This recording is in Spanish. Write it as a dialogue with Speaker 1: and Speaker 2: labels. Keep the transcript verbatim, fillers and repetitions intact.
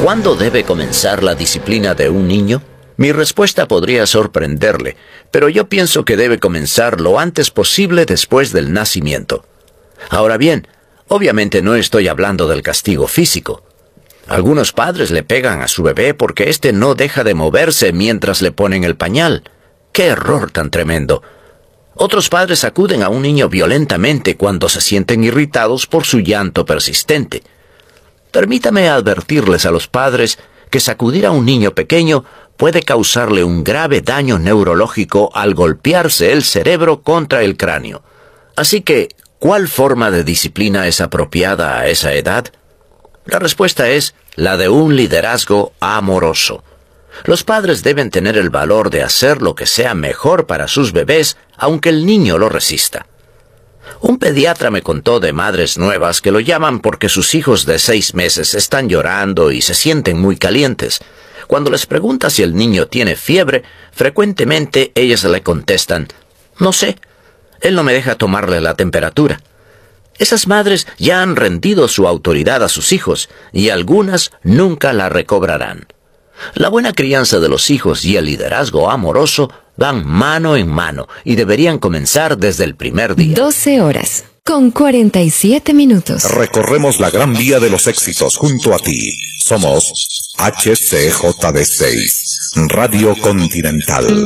Speaker 1: ¿Cuándo debe comenzar la disciplina de un niño? Mi respuesta podría sorprenderle, pero yo pienso que debe comenzar lo antes posible después del nacimiento. Ahora bien, obviamente no estoy hablando del castigo físico. Algunos padres le pegan a su bebé porque éste no deja de moverse mientras le ponen el pañal. ¡Qué error tan tremendo! Otros padres sacuden a un niño violentamente cuando se sienten irritados por su llanto persistente. Permítame advertirles a los padres que sacudir a un niño pequeño puede causarle un grave daño neurológico al golpearse el cerebro contra el cráneo. Así que, ¿cuál forma de disciplina es apropiada a esa edad? La respuesta es la de un liderazgo amoroso. Los padres deben tener el valor de hacer lo que sea mejor para sus bebés, aunque el niño lo resista. Un pediatra me contó de madres nuevas que lo llaman porque sus hijos de seis meses están llorando y se sienten muy calientes. Cuando les pregunta si el niño tiene fiebre, frecuentemente ellas le contestan, «No sé, él no me deja tomarle la temperatura». Esas madres ya han rendido su autoridad a sus hijos y algunas nunca la recobrarán. La buena crianza de los hijos y el liderazgo amoroso van mano en mano y deberían comenzar desde el primer día.
Speaker 2: doce horas, con cuarenta y siete minutos.
Speaker 3: Recorremos la gran vía de los éxitos junto a ti. Somos H C J D seis, Radio Continental.